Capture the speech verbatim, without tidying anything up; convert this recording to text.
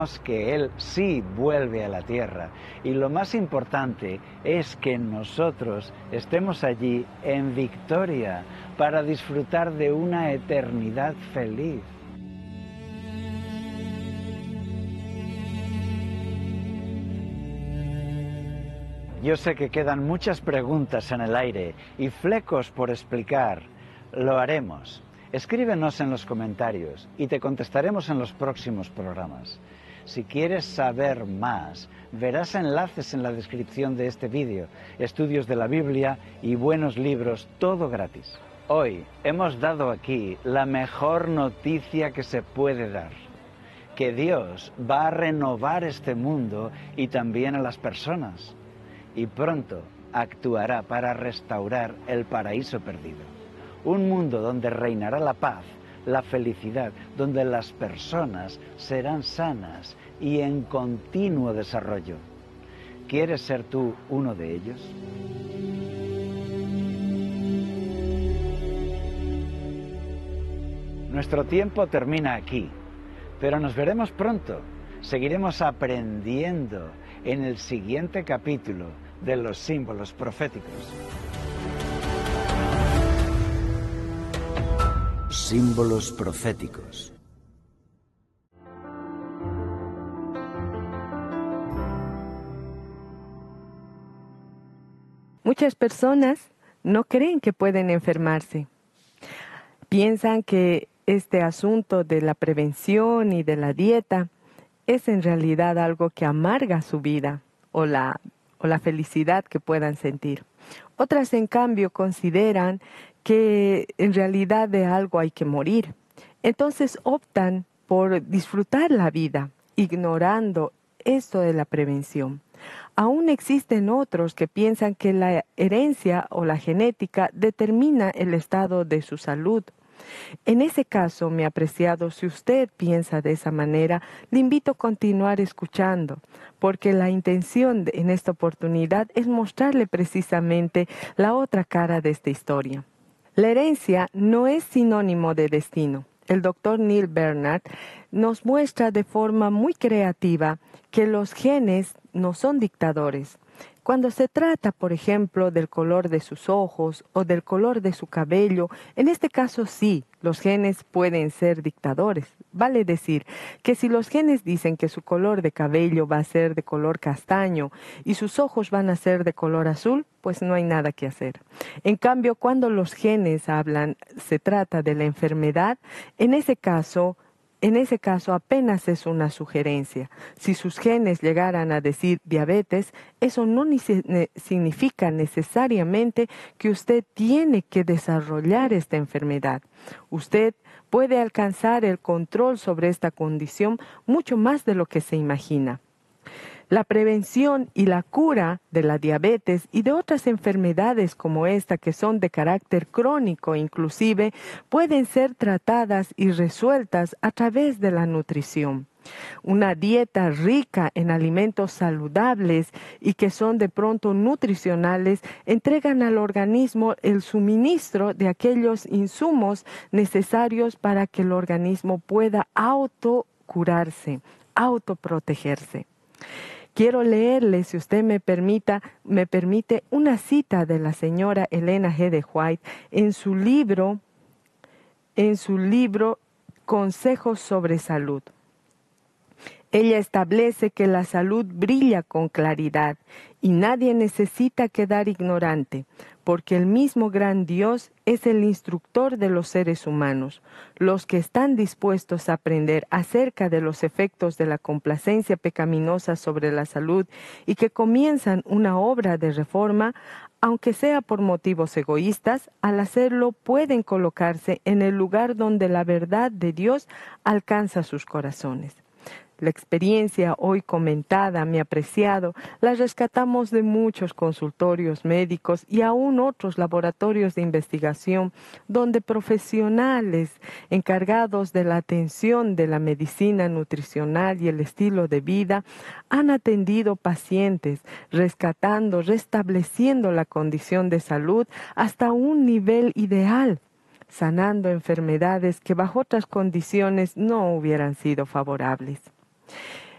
que Él sí vuelve a la tierra, y lo más importante es que nosotros estemos allí en victoria para disfrutar de una eternidad feliz. Yo sé que quedan muchas preguntas en el aire y flecos por explicar. Lo haremos. Escríbenos en los comentarios y te contestaremos en los próximos programas. Si quieres saber más, verás enlaces en la descripción de este vídeo, estudios de la Biblia y buenos libros, todo gratis. Hoy hemos dado aquí la mejor noticia que se puede dar, que Dios va a renovar este mundo y también a las personas, y pronto actuará para restaurar el paraíso perdido. Un mundo donde reinará la paz, la felicidad, donde las personas serán sanas y en continuo desarrollo. ¿Quieres ser tú uno de ellos? Nuestro tiempo termina aquí, pero nos veremos pronto. Seguiremos aprendiendo en el siguiente capítulo de los símbolos proféticos. Símbolos proféticos. Muchas personas no creen que pueden enfermarse. Piensan que este asunto de la prevención y de la dieta es en realidad algo que amarga su vida o la, o la felicidad que puedan sentir. Otras, en cambio, consideran que en realidad de algo hay que morir. Entonces optan por disfrutar la vida, ignorando esto de la prevención. Aún existen otros que piensan que la herencia o la genética determina el estado de su salud. En ese caso, mi apreciado, si usted piensa de esa manera, le invito a continuar escuchando, porque la intención de, en esta oportunidad es mostrarle precisamente la otra cara de esta historia. La herencia no es sinónimo de destino. El doctor Neil Bernard nos muestra de forma muy creativa que los genes no son dictadores. Cuando se trata, por ejemplo, del color de sus ojos o del color de su cabello, en este caso sí, los genes pueden ser dictadores. Vale decir que si los genes dicen que su color de cabello va a ser de color castaño y sus ojos van a ser de color azul, pues no hay nada que hacer. En cambio, cuando los genes hablan, se trata de la enfermedad, en ese caso, En ese caso apenas es una sugerencia. Si sus genes llegaran a decir diabetes, eso no ni se, ne, significa necesariamente que usted tiene que desarrollar esta enfermedad. Usted puede alcanzar el control sobre esta condición mucho más de lo que se imagina. La prevención y la cura de la diabetes y de otras enfermedades como esta que son de carácter crónico inclusive pueden ser tratadas y resueltas a través de la nutrición. Una dieta rica en alimentos saludables y que son de pronto nutricionales entregan al organismo el suministro de aquellos insumos necesarios para que el organismo pueda autocurarse, autoprotegerse. Quiero leerle, si usted me permita, me permite, una cita de la señora Elena G. de White en su libro, en su libro Consejos sobre Salud. Ella establece que la salud brilla con claridad y nadie necesita quedar ignorante, porque el mismo gran Dios es el instructor de los seres humanos. Los que están dispuestos a aprender acerca de los efectos de la complacencia pecaminosa sobre la salud y que comienzan una obra de reforma, aunque sea por motivos egoístas, al hacerlo pueden colocarse en el lugar donde la verdad de Dios alcanza sus corazones. La experiencia hoy comentada, mi apreciado, la rescatamos de muchos consultorios médicos y aún otros laboratorios de investigación donde profesionales encargados de la atención de la medicina nutricional y el estilo de vida han atendido pacientes, rescatando, restableciendo la condición de salud hasta un nivel ideal, sanando enfermedades que bajo otras condiciones no hubieran sido favorables.